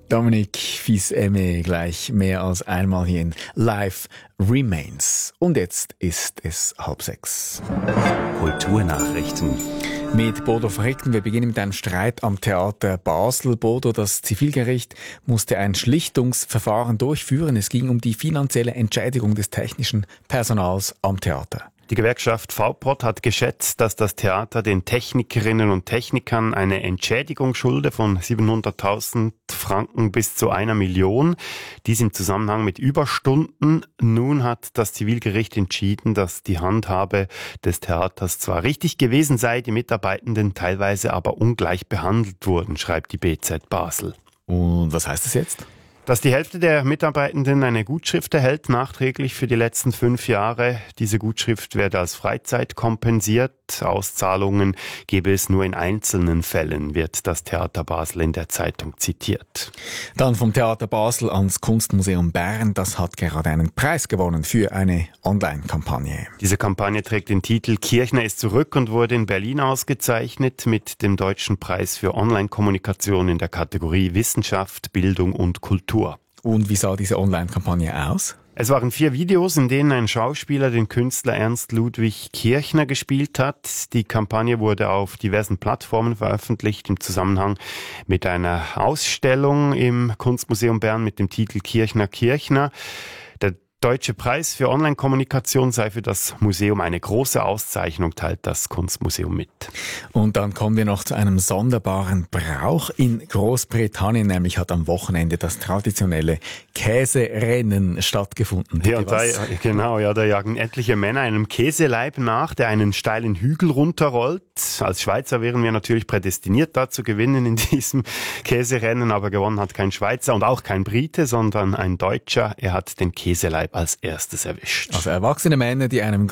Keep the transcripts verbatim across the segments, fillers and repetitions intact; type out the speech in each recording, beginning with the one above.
Dominic Fils-Aimé gleich mehr als einmal hier in Live Remains. Und jetzt ist es halb sechs. Kulturnachrichten. Mit Bodo Verhecken. Wir beginnen mit einem Streit am Theater Basel. Bodo, das Zivilgericht musste ein Schlichtungsverfahren durchführen. Es ging um die finanzielle Entschädigung des technischen Personals am Theater. Die Gewerkschaft V P R O T hat geschätzt, dass das Theater den Technikerinnen und Technikern eine Entschädigung schulde von siebenhunderttausend Franken bis zu einer Million. Dies im Zusammenhang mit Überstunden. Nun hat das Zivilgericht entschieden, dass die Handhabe des Theaters zwar richtig gewesen sei, die Mitarbeitenden teilweise aber ungleich behandelt wurden, schreibt die B Z Basel. Und was heißt das jetzt? Dass die Hälfte der Mitarbeitenden eine Gutschrift erhält, nachträglich für die letzten fünf Jahre. Diese Gutschrift werde als Freizeit kompensiert. Auszahlungen gebe es nur in einzelnen Fällen, wird das Theater Basel in der Zeitung zitiert. Dann vom Theater Basel ans Kunstmuseum Bern. Das hat gerade einen Preis gewonnen für eine Online-Kampagne. Diese Kampagne trägt den Titel Kirchner ist zurück und wurde in Berlin ausgezeichnet mit dem Deutschen Preis für Online-Kommunikation in der Kategorie Wissenschaft, Bildung und Kultur. Und wie sah diese Online-Kampagne aus? Es waren vier Videos, in denen ein Schauspieler den Künstler Ernst Ludwig Kirchner gespielt hat. Die Kampagne wurde auf diversen Plattformen veröffentlicht im Zusammenhang mit einer Ausstellung im Kunstmuseum Bern mit dem Titel Kirchner Kirchner. Der Deutsche Preis für Online-Kommunikation sei für das Museum eine große Auszeichnung, teilt das Kunstmuseum mit. Und dann kommen wir noch zu einem sonderbaren Brauch in Großbritannien, nämlich hat am Wochenende das traditionelle Käserennen stattgefunden. Ja, da, genau, ja, da jagen etliche Männer einem Käseleib nach, der einen steilen Hügel runterrollt. Als Schweizer wären wir natürlich prädestiniert, da zu gewinnen in diesem Käserennen, aber gewonnen hat kein Schweizer und auch kein Brite, sondern ein Deutscher. Er hat den Käseleib als erstes erwischt. Also erwachsene Männer, die einem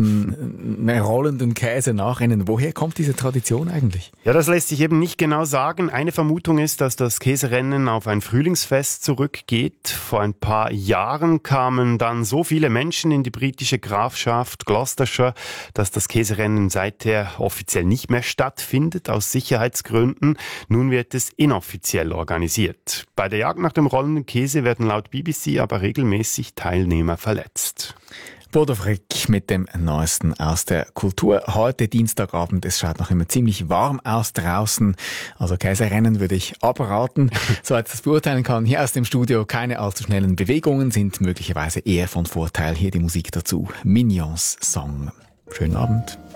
großen, äh, rollenden Käse nachrennen. Woher kommt diese Tradition eigentlich? Ja, das lässt sich eben nicht genau sagen. Eine Vermutung ist, dass das Käserennen auf ein Frühlingsfest zurückgeht. Vor ein paar Jahren kamen dann so viele Menschen in die britische Grafschaft Gloucestershire, dass das Käserennen seither offiziell nicht mehr stattfindet, aus Sicherheitsgründen. Nun wird es inoffiziell organisiert. Bei der Jagd nach dem rollenden Käse werden laut B B C aber regelmäßig Teilnehmer verletzt. Bodo Frick mit dem Neuesten aus der Kultur. Heute Dienstagabend, es schaut noch immer ziemlich warm aus draußen. Also Käserennen würde ich abraten, soweit ich das beurteilen kann. Hier aus dem Studio keine allzu schnellen Bewegungen, sind möglicherweise eher von Vorteil. Hier die Musik dazu. Minions Song. Schönen Abend.